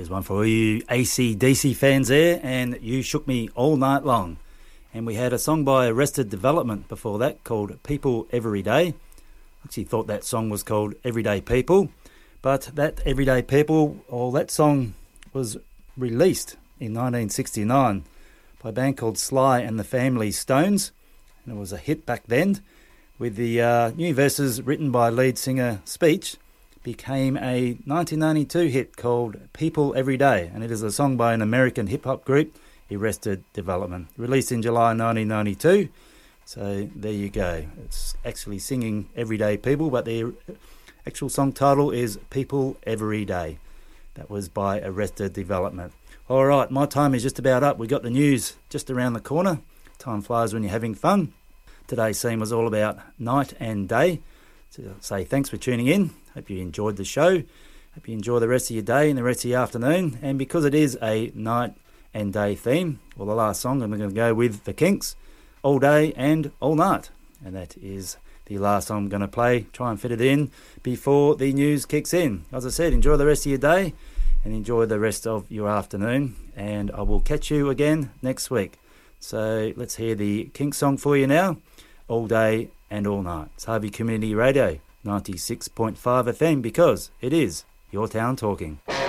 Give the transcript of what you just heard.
one for all you AC/DC fans there, and You Shook Me All Night Long. And we had a song by Arrested Development before that called People Every Day. I actually thought that song was called Everyday People, but that Everyday People, or that song was released in 1969 by a band called Sly and the Family Stones, and it was a hit back then, with the new verses written by lead singer Speech. Became a 1992 hit called People Every Day, and it is a song by an American hip-hop group, Arrested Development, released in July 1992. So there you go. It's actually singing Everyday People, but the actual song title is People Every Day. That was by Arrested Development. All right, my time is just about up. We got the news just around the corner. Time flies when you're having fun. Today's theme was all about night and day. So I'll say thanks for tuning in. Hope you enjoyed the show. Hope you enjoy the rest of your day and the rest of your afternoon. And because it is a night and day theme, well, the last song I'm going to go with The Kinks, All Day and All Night. And that is the last song I'm going to play. Try and fit it in before the news kicks in. As I said, enjoy the rest of your day and enjoy the rest of your afternoon. And I will catch you again next week. So let's hear the Kinks song for you now. All Day and All Night. It's Harvey Community Radio, 96.5 FM, because it is your town talking.